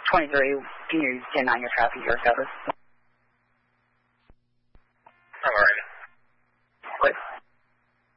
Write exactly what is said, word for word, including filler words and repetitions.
twenty-three, can you ten nine your traffic, your cover?